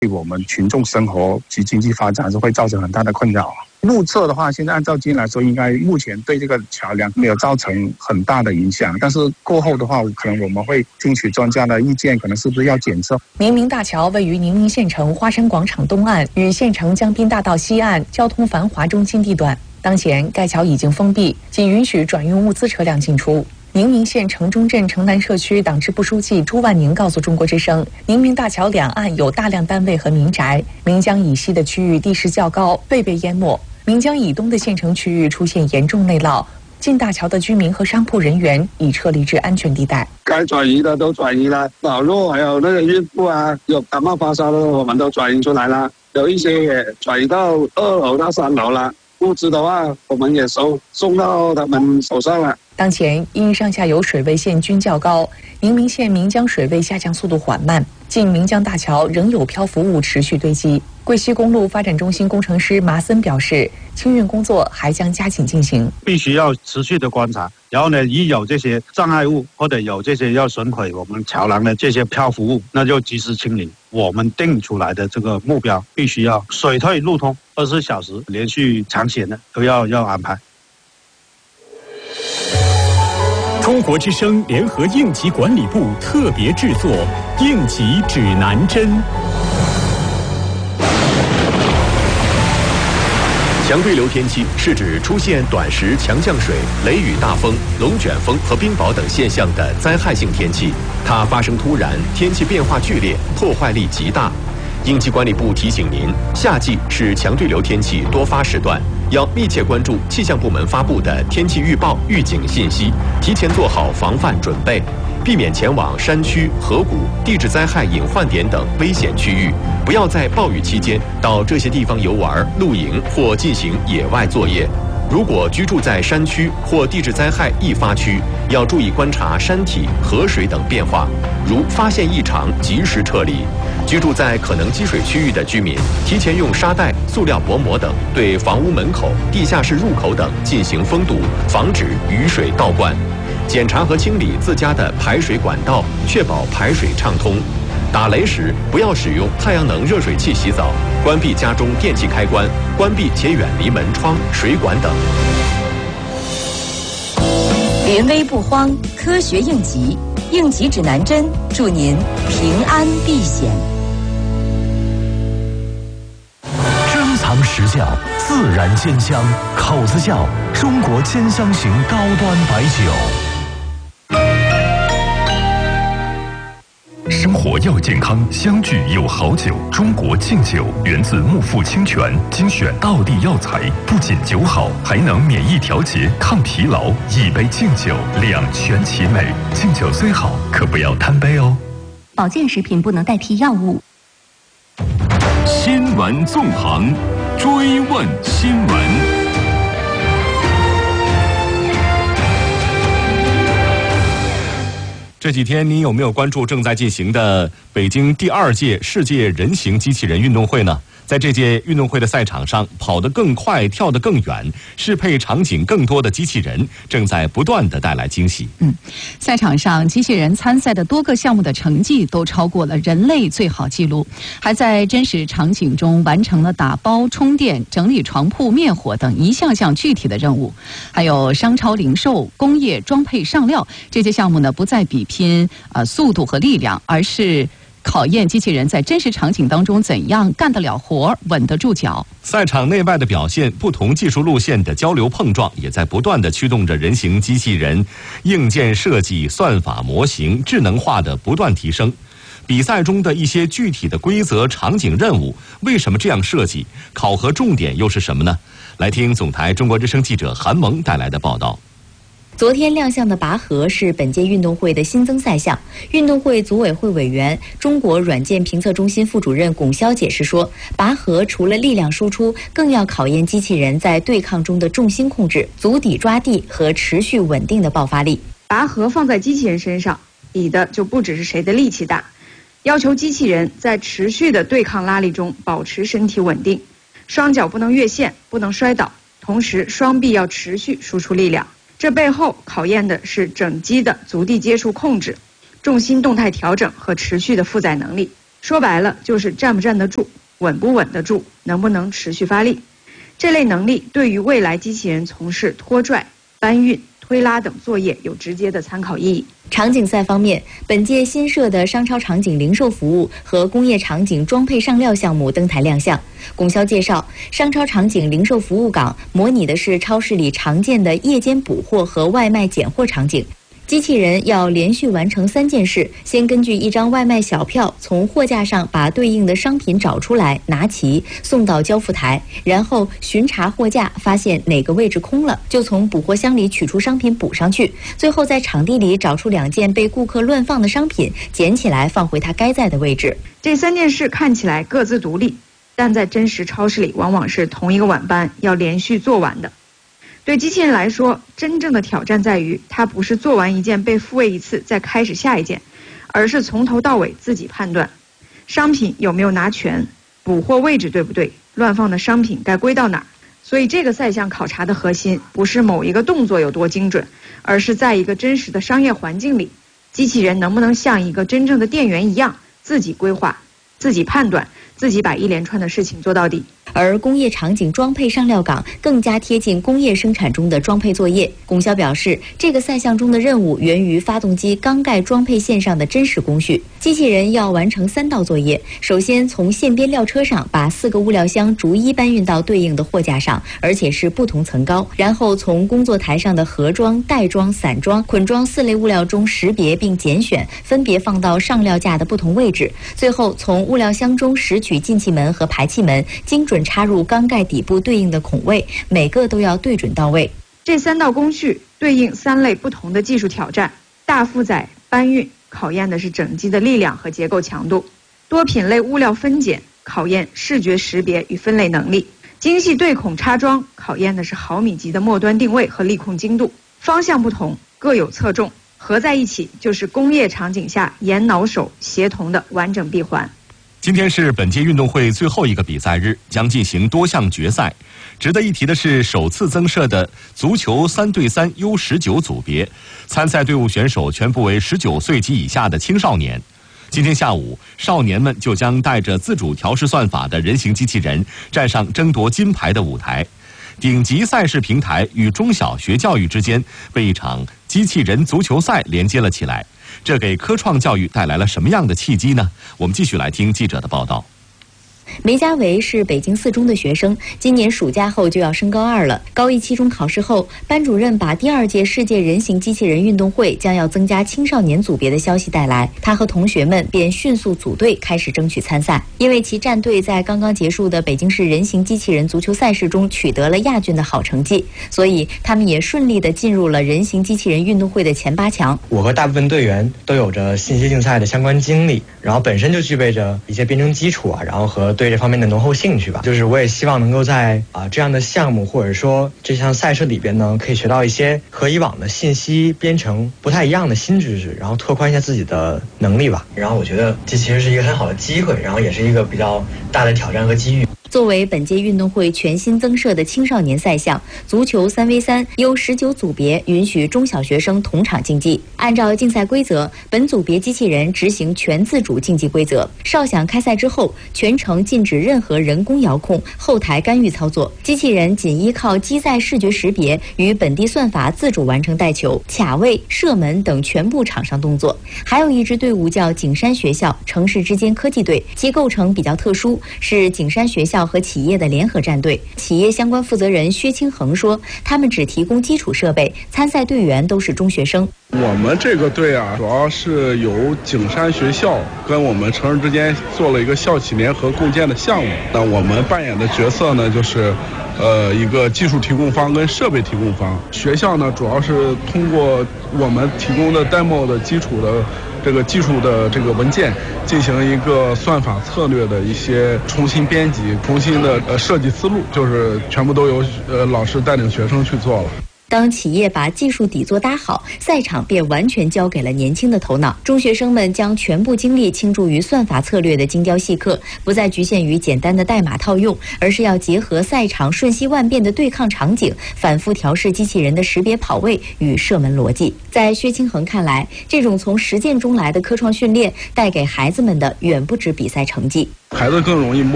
对我们群众生活及经济发展是会造成很大的困扰。目测的话，现在按照经验来说，应该目前对这个桥梁没有造成很大的影响。但是过后的话，可能我们会听取专家的意见，可能是不是要检测。 明明大桥位于宁明县城花山广场东岸，与县城江滨大道西岸交通繁华中心地段。当前该桥已经封闭，仅允许转运物资车辆进出。宁明县城中镇城南社区党支部书记朱万宁告诉中国之声，宁明大桥两岸有大量单位和民宅，岷江以西的区域地势较高，未被淹没。岷江以东的县城区域出现严重内涝，进大桥的居民和商铺人员已撤离至安全地带。 该转移的都转移了，老弱还有那个孕妇啊，有感冒发烧的我们都转移出来了，有一些也转移到2楼到3楼了。物资的话，我们也送到他们手上了。 当前因上下游水位线均较高，宁明县岷江水位下降速度缓慢，近岷江大桥仍有漂浮物持续堆积。桂西公路发展中心工程师麻森表示，清运工作还将加紧进行， 必须要持续的观察，然后呢，一有这些障碍物或者有这些要损毁我们桥梁的这些漂浮物，那就及时清理。我们定出来的这个目标，必须要水退路通，24小时连续长险的都要安排。 中国之声联合应急管理部特别制作《应急指南针》。 强对流天气是指出现短时强降水、雷雨大风、龙卷风和冰雹等现象的灾害性天气，它发生突然，天气变化剧烈，破坏力极大。应急管理部提醒您，夏季是强对流天气多发时段，要密切关注气象部门发布的天气预报、预警信息，提前做好防范准备，避免前往山区、河谷、地质灾害隐患点等危险区域，不要在暴雨期间到这些地方游玩、露营或进行野外作业。如果居住在山区或地质灾害易发区，要注意观察山体、河水等变化，如发现异常及时撤离。居住在可能积水区域的居民，提前用沙袋、塑料薄膜等对房屋门口、地下室入口等进行封堵，防止雨水倒灌。检查和清理自家的排水管道，确保排水畅通。打雷时不要使用太阳能热水器洗澡，关闭家中电器开关，关闭且远离门窗、水管等。 临危不慌，科学应急，应急指南针，祝您平安避险。 珍藏实窖，自然鲜香，口子窖，中国兼香型高端白酒。生活要健康，相聚有好酒。中国劲酒源自木富清泉，精选道地药材，不仅酒好，还能免疫调节、抗疲劳。一杯劲酒，两全其美。劲酒虽好，可不要贪杯哦。 保健食品不能代替药物。 新闻纵横，追问新闻。这几天您有没有关注正在进行的北京第2届世界人形机器人运动会呢？在这届运动会的赛场上，跑得更快、跳得更远、适配场景更多的机器人正在不断地带来惊喜。 赛场上机器人参赛的多个项目的成绩都超过了人类最好纪录，还在真实场景中完成了打包、充电、整理床铺、灭火等一项项具体的任务。还有商超零售、工业装配上料这些项目呢，不再比拼速度和力量，而是考验机器人在真实场景当中怎样干得了活、稳得住脚。 赛场内外的表现，不同技术路线的交流碰撞，也在不断地驱动着人形机器人硬件设计、算法模型智能化的不断提升。比赛中的一些具体的规则、场景、任务，为什么这样设计？考核重点又是什么呢？来听总台中国之声记者韩萌带来的报道。 昨天亮相的拔河是本届运动会的新增赛项。运动会组委会委员、中国软件评测中心副主任龚潇解释说，拔河除了力量输出，更要考验机器人在对抗中的重心控制、足底抓地和持续稳定的爆发力。 拔河放在机器人身上，比的就不只是谁的力气大，要求机器人在持续的对抗拉力中保持身体稳定，双脚不能越线，不能摔倒，同时双臂要持续输出力量。这背后考验的是整机的足地接触控制、重心动态调整和持续的负载能力。 说白了就是站不站得住，稳不稳得住，能不能持续发力。这类能力对于未来机器人从事拖拽、搬运、推拉等作业有直接的参考意义。 场景赛方面，本届新设的商超场景零售服务和工业场景装配上料项目登台亮相。龚潇介绍，商超场景零售服务岗模拟的是超市里常见的夜间补货和外卖拣货场景。机器人要连续完成3件事：先根据一张外卖小票从货架上把对应的商品找出来，拿齐，送到交付台，然后巡查货架，发现哪个位置空了，就从补货箱里取出商品补上去，最后在场地里找出2件被顾客乱放的商品，捡起来放回它该在的位置。 这3件事看起来各自独立，但在真实超市里往往是同一个晚班要连续做完的。对机器人来说，真正的挑战在于，它不是做完一件被复位一次再开始下一件，而是从头到尾自己判断，商品有没有拿全，补货位置对不对，乱放的商品该归到哪儿。所以这个赛项考察的核心不是某一个动作有多精准，而是在一个真实的商业环境里，机器人能不能像一个真正的店员一样，自己规划、自己判断、自己把一连串的事情做到底。 而工业场景装配上料岗更加贴近工业生产中的装配作业。龚潇表示，这个赛项中的任务源于发动机缸盖装配线上的真实工序。机器人要完成3道作业，首先从线边料车上把4个物料箱逐一搬运到对应的货架上，而且是不同层高，然后从工作台上的盒装、袋装、散装、捆装4类物料中识别并拣选，分别放到上料架的不同位置，最后从物料箱中拾取进气门和排气门，精准插入缸盖底部对应的孔位，每个都要对准到位。 这3道工序对应3类不同的技术挑战，大负载搬运考验的是整机的力量和结构强度，多品类物料分拣考验视觉识别与分类能力，精细对孔插装考验的是毫米级的末端定位和力控精度。方向不同，各有侧重，合在一起就是工业场景下眼脑手协同的完整闭环。 今天是本届运动会最后一个比赛日，将进行多项决赛。值得一提的是，首次增设的足球3对3 U19组别，参赛队伍选手全部为19岁及以下的青少年。今天下午，少年们就将带着自主调试算法的人形机器人，站上争夺金牌的舞台。顶级赛事平台与中小学教育之间被一场机器人足球赛连接了起来。这给科创教育带来了什么样的契机呢？我们继续来听记者的报道。 梅家维是北京4中的学生，今年暑假后就要升高2了。高1期中考试后，班主任把第2届世界人形机器人运动会将要增加青少年组别的消息带来，他和同学们便迅速组队开始争取参赛。因为其战队在刚刚结束的北京市人形机器人足球赛事中取得了亚军的好成绩，所以他们也顺利地进入了人形机器人运动会的前8强。 我和大部分队员都有着信息竞赛的相关经历，然后本身就具备着一些编程基础然后和对这方面的浓厚兴趣吧。就是我也希望能够在这样的项目或者说这项赛事里边呢，可以学到一些和以往的信息编程不太一样的新知识，然后拓宽一下自己的能力吧。然后我觉得这其实是一个很好的机会，然后也是一个比较大的挑战和机遇。 作为本届运动会全新增设的青少年赛项，足球3v3 U19组别允许中小学生同场竞技。按照竞赛规则，本组别机器人执行全自主竞技规则。哨响开赛之后，全程禁止任何人工遥控、后台干预操作，机器人仅依靠机载视觉识别与本地算法自主完成带球、卡位、射门等全部场上动作。还有一支队伍叫景山学校城市之间科技队，其构成比较特殊，是景山学校和企业的联合战队。企业相关负责人薛清恒说，他们只提供基础设备，参赛队员都是中学生。 我们这个队主要是由景山学校跟我们城市之间做了一个校企联合共建的项目。那我们扮演的角色呢，就是一个技术提供方跟设备提供方。学校呢，主要是通过我们提供的 demo 的基础的这个技术的这个文件，进行一个算法策略的一些重新编辑、重新的设计思路，就是全部都由老师带领学生去做了。 当企业把技术底座搭好，赛场便完全交给了年轻的头脑。中学生们将全部精力倾注于算法策略的精雕细刻，不再局限于简单的代码套用，而是要结合赛场瞬息万变的对抗场景，反复调试机器人的识别跑位与射门逻辑。在薛清恒看来，这种从实践中来的科创训练带给孩子们的远不止比赛成绩， 孩子更容易